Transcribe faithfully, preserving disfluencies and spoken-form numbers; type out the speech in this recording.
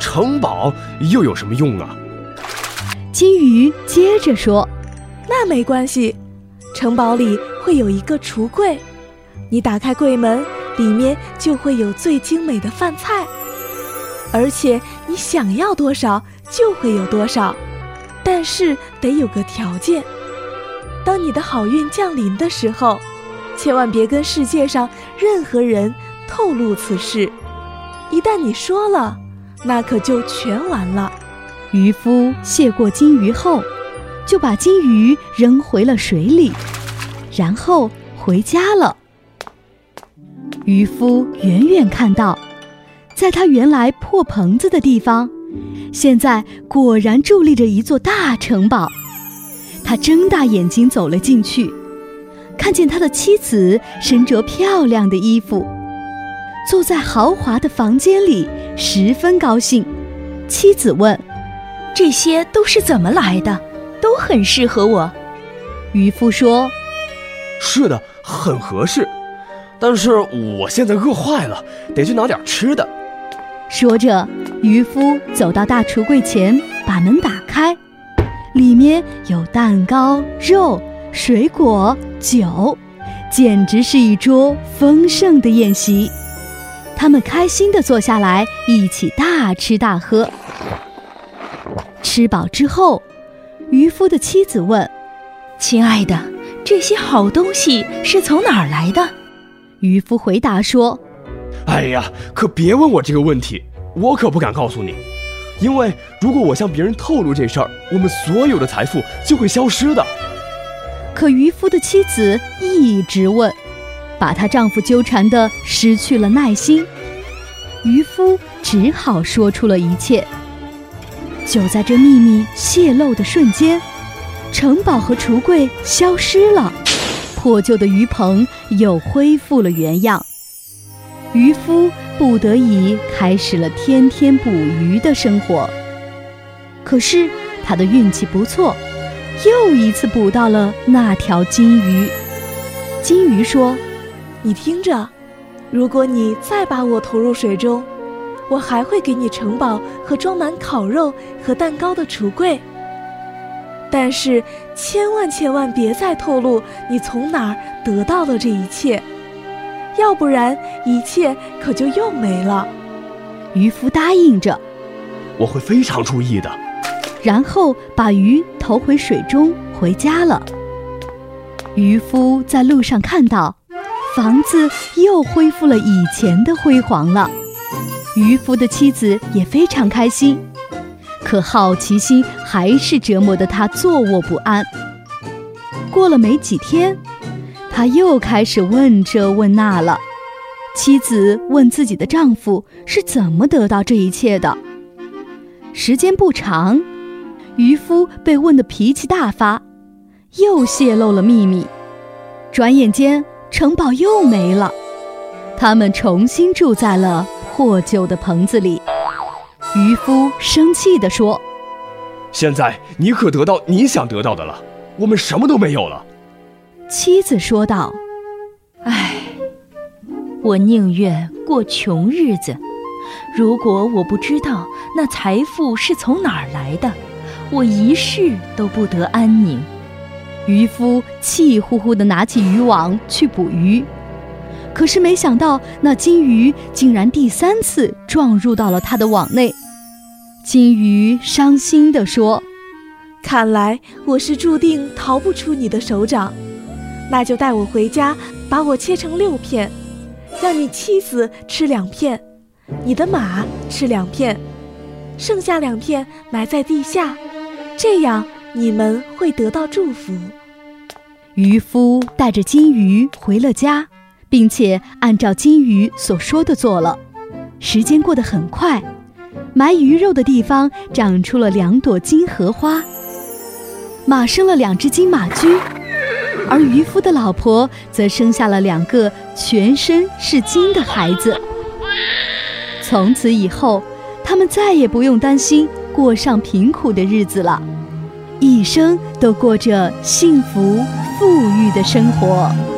城堡又有什么用啊？ 金鱼接着说， 那没关系，城堡里会有一个橱柜，你打开柜门，里面就会有最精美的饭菜，而且你想要多少就会有多少，但是得有个条件，当你的好运降临的时候，千万别跟世界上任何人透露此事，一旦你说了，那可就全完了。 渔夫谢过金鱼后，就把金鱼扔回了水里，然后回家了。渔夫远远看到，在他原来破棚子的地方，现在果然伫立着一座大城堡。他睁大眼睛走了进去，看见他的妻子身着漂亮的衣服，坐在豪华的房间里，十分高兴。妻子问， 这些都是怎么来的？都很适合我。 渔夫说， 是的，很合适，但是我现在饿坏了，得去拿点吃的。 说着，渔夫走到大橱柜前，把门打开，里面有蛋糕、肉、水果、酒，简直是一桌丰盛的宴席。他们开心地坐下来，一起大吃大喝。吃饱之后，渔夫的妻子问， 亲爱的，这些好东西是从哪儿来的？ 渔夫回答说， 哎呀，可别问我这个问题，我可不敢告诉你，因为如果我向别人透露这事儿，我们所有的财富就会消失的。 可渔夫的妻子一直问，把她丈夫纠缠得失去了耐心。渔夫只好说出了一切。就在这秘密泄露的瞬间，城堡和橱柜消失了，破旧的鱼棚又恢复了原样。渔夫不得已开始了天天捕鱼的生活。可是他的运气不错，又一次捕到了那条金鱼。金鱼说， 你听着，如果你再把我投入水中，我还会给你城堡和装满烤肉和蛋糕的橱柜，但是千万千万别再透露你从哪儿得到了这一切，要不然一切可就又没了。 渔夫答应着， 我会非常注意的。 然后把鱼投回水中回家了。渔夫在路上看到，房子又恢复了以前的辉煌了。渔夫的妻子也非常开心，可好奇心还是折磨得他坐卧不安。过了没几天，他又开始问这问那了。妻子问自己的丈夫是怎么得到这一切的。时间不长，渔夫被问得脾气大发，又泄露了秘密。转眼间，城堡又没了，他们重新住在了破旧的棚子里。渔夫生气地说， 现在你可得到你想得到的了，我们什么都没有了。 妻子说道， 唉，我宁愿过穷日子，如果我不知道那财富是从哪儿来的，我一世都不得安宁。 渔夫气呼呼地拿起渔网去捕鱼，可是没想到那金鱼竟然第三次撞入到了他的网内。金鱼伤心地说， 看来我是注定逃不出你的手掌，那就带我回家，把我切成六片，让你妻子吃两片，你的马吃两片，剩下两片埋在地下，这样你们会得到祝福。 渔夫带着金鱼回了家，并且按照金鱼所说的做了。时间过得很快，埋鱼肉的地方长出了两朵金荷花，马生了两只金马驹，而渔夫的老婆则生下了两个全身是金的孩子。从此以后，他们再也不用担心过上贫苦的日子了，一生都过着幸福富裕的生活。